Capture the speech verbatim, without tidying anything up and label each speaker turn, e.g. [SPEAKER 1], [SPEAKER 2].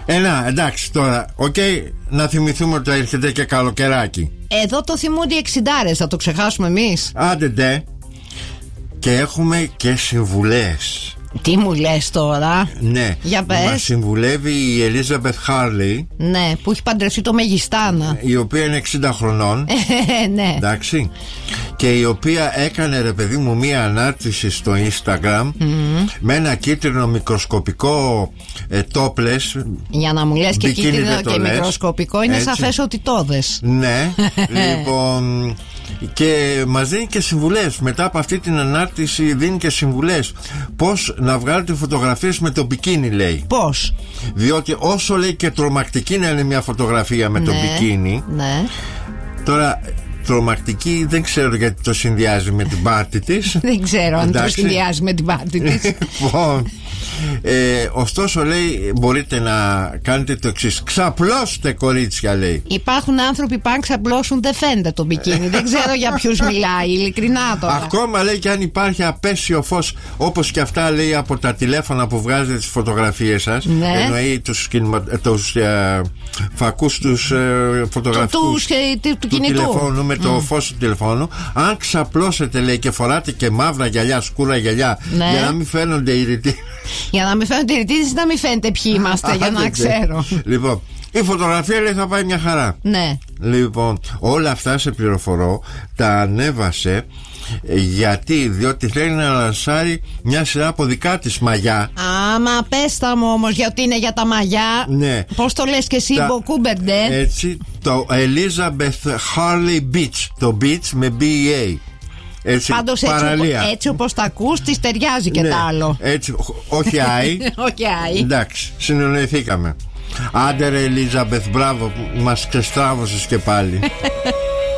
[SPEAKER 1] Ε, να, εντάξει τώρα, οκ, okay, να θυμηθούμε ότι έρχεται και καλοκαιράκι.
[SPEAKER 2] Εδώ το θυμούνται οι εξιντάρες, θα το ξεχάσουμε εμείς.
[SPEAKER 1] Άντε ντε. Και έχουμε και συμβουλές.
[SPEAKER 2] Τι μου λες τώρα?
[SPEAKER 1] Ναι,
[SPEAKER 2] για πες.
[SPEAKER 1] Μας συμβουλεύει η Ελίζαμπεθ Χάρλι.
[SPEAKER 2] Ναι, που έχει παντρευτεί το Μεγιστάνα,
[SPEAKER 1] η οποία είναι εξήντα χρονών.
[SPEAKER 2] Ναι.
[SPEAKER 1] Εντάξει. Και η οποία έκανε, ρε παιδί μου, μία ανάρτηση στο Instagram mm. με ένα κίτρινο μικροσκοπικό ε, topless.
[SPEAKER 2] Για να μου λες και κίτρινο και μικροσκοπικό, είναι σαφές ότι το δες.
[SPEAKER 1] Ναι. Λοιπόν, και μας δίνει και συμβουλές. Μετά από αυτή την ανάρτηση δίνει και συμβουλές πώς να βγάλετε φωτογραφίες με το μπικίνι, λέει.
[SPEAKER 2] Πώς?
[SPEAKER 1] Διότι όσο, λέει, και τρομακτική να είναι μια φωτογραφία με, ναι, το μπικίνι, ναι, τώρα τρομακτική δεν ξέρω γιατί το συνδυάζει με την πάρτη της.
[SPEAKER 2] Δεν ξέρω αν το συνδυάζει με την πάρτη της.
[SPEAKER 1] Λοιπόν, ε, ωστόσο, λέει, μπορείτε να κάνετε το εξής. Ξαπλώστε, κορίτσια, λέει.
[SPEAKER 2] Υπάρχουν άνθρωποι που αν ξαπλώσουν δεν φαίνεται το μπικίνι. Δεν ξέρω για ποιους μιλάει, ειλικρινά τώρα.
[SPEAKER 1] Ακόμα, λέει, και αν υπάρχει απέσιο φως, όπως και αυτά, λέει, από τα τηλέφωνα που βγάζετε τις φωτογραφίες σας, ναι, εννοεί τους, κινημα... τους ε, φακούς τους ε, φωτογραφικούς
[SPEAKER 2] του, του, του, του
[SPEAKER 1] του τηλεφώνου, με το mm. φως του τηλεφώνου. Αν ξαπλώσετε, λέει, και φοράτε και μαύρα γυαλιά, σκούρα γυαλιά, ναι, για να μην φαίνονται οι ρητοί.
[SPEAKER 2] Για να μην φαίνονται οι ρητοί, να μην φαίνεται ποιοι είμαστε, για να ξέρω.
[SPEAKER 1] Λοιπόν, η φωτογραφία, λέει, θα πάει μια χαρά.
[SPEAKER 2] Ναι.
[SPEAKER 1] Λοιπόν, όλα αυτά, σε πληροφορώ, τα ανέβασε γιατί, διότι θέλει να λανσάρει μια σειρά από δικά της μαγιά.
[SPEAKER 2] Άμα πες τα μου όμως, γιατί είναι για τα μαγιά.
[SPEAKER 1] Ναι.
[SPEAKER 2] Πώς το λες και εσύ, Μποκούμπερντε?
[SPEAKER 1] Έτσι, το Elizabeth Harley Beach. Το Beach με B-E-A. Έτσι,
[SPEAKER 2] πάντως έτσι, έτσι όπως τα ακούς, της ταιριάζει και, ναι, τ' άλλο.
[SPEAKER 1] Έτσι, όχι άι.
[SPEAKER 2] Όχι άι.
[SPEAKER 1] Εντάξει, συνεννοηθήκαμε. Άντε ρε Ελίζαμπεθ, μπράβο, μας ξεστράβωσες και πάλι.